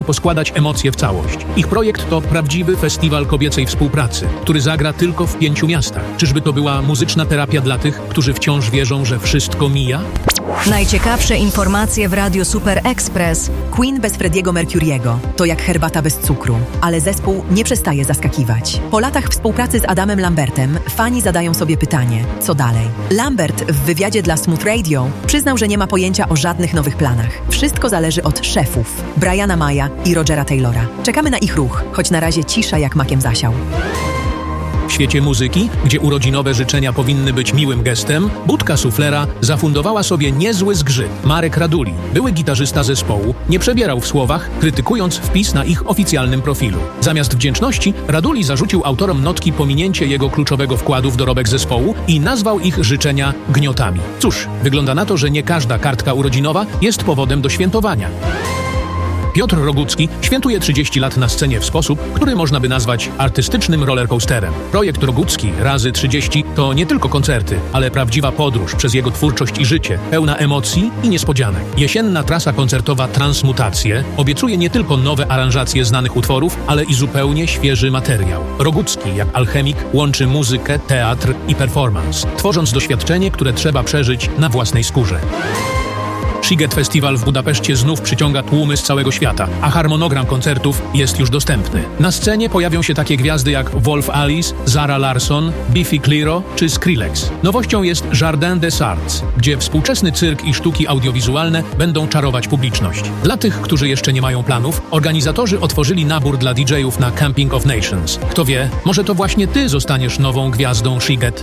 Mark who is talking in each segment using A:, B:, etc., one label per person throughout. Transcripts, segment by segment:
A: poskładać emocje w całość. Ich projekt to prawdziwy festiwal kobiecej współpracy, który zagra tylko w 5 miastach. Czyżby to była muzyczna terapia dla tych, którzy wciąż wierzą, że wszystko mija?
B: Najciekawsze informacje w Radiu Super Express.
C: Queen bez Freddie'ego Mercuriego to jak herbata bez cukru, ale zespół nie przestaje zaskakiwać. Po latach współpracy z Adamem Lambertem fani zadają sobie pytanie, co dalej? Lambert w wywiadzie dla Smooth Radio przyznał, że nie ma pojęcia o żadnych nowych planach. Wszystko zależy od szefów, Briana Maya i Rogera Taylora. Czekamy na ich ruch, choć na razie cisza jak makiem zasiał.
A: W świecie muzyki, gdzie urodzinowe życzenia powinny być miłym gestem, budka suflera zafundowała sobie niezły zgrzyt. Marek Raduli, były gitarzysta zespołu, nie przebierał w słowach, krytykując wpis na ich oficjalnym profilu. Zamiast wdzięczności, Raduli zarzucił autorom notki pominięcie jego kluczowego wkładu w dorobek zespołu i nazwał ich życzenia gniotami. Cóż, wygląda na to, że nie każda kartka urodzinowa jest powodem do świętowania. Piotr Rogucki świętuje 30 lat na scenie w sposób, który można by nazwać artystycznym rollercoasterem. Projekt Rogucki razy 30 to nie tylko koncerty, ale prawdziwa podróż przez jego twórczość i życie, pełna emocji i niespodzianek. Jesienna trasa koncertowa Transmutacje obiecuje nie tylko nowe aranżacje znanych utworów, ale i zupełnie świeży materiał. Rogucki, jak alchemik, łączy muzykę, teatr i performance, tworząc doświadczenie, które trzeba przeżyć na własnej skórze. Sziget Festiwal w Budapeszcie znów przyciąga tłumy z całego świata, a harmonogram koncertów jest już dostępny. Na scenie pojawią się takie gwiazdy jak Wolf Alice, Zara Larsson, Biffy Clyro czy Skrillex. Nowością jest Jardin des Arts, gdzie współczesny cyrk i sztuki audiowizualne będą czarować publiczność. Dla tych, którzy jeszcze nie mają planów, organizatorzy otworzyli nabór dla DJ-ów na Camping of Nations. Kto wie, może to właśnie ty zostaniesz nową gwiazdą Sziget.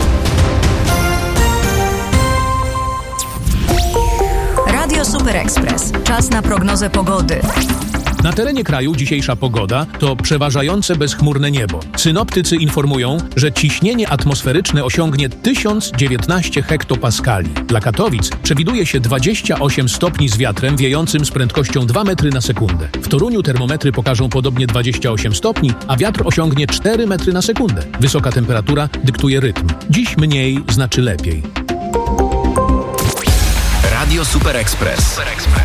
B: Radio Super Express. Czas na prognozę pogody.
A: Na terenie kraju dzisiejsza pogoda to przeważające bezchmurne niebo. Synoptycy informują, że ciśnienie atmosferyczne osiągnie 1019 hektopaskali. Dla Katowic przewiduje się 28 stopni z wiatrem wiejącym z prędkością 2 metry na sekundę. W Toruniu termometry pokażą podobnie 28 stopni, a wiatr osiągnie 4 metry na sekundę. Wysoka temperatura dyktuje rytm. Dziś mniej znaczy lepiej.
D: Radio Super Express.